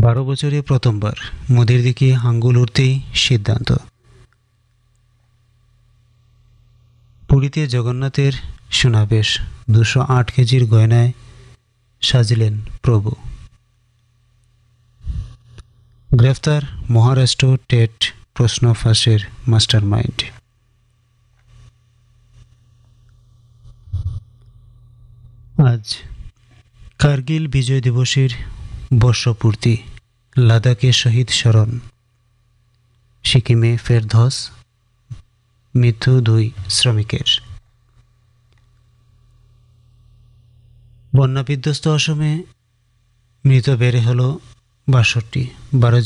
12 বছরে প্রথমবার মোদির দিকে আঙ্গুল উঠতেই সিদ্ধান্ত। পুরীতে জগন্নাথের সমাবেশ, 208 কেজির গয়নায় সাজলেন প্রভু। গ্রেফতার মহারাষ্ট্র টেট প্রশ্ন ফাঁসের মাস্টারমাইন্ড। আজ কার্গিল বিজয় দিবসের বর্ষপূর্তি, লাদাখে শহীদ স্মরণ, সিকিমে ফের ধস, মৃত্যু 2 শ্রমিকের। বন্যা বিধ্বস্ত অসমে মৃত বেড়ে হল 62, 12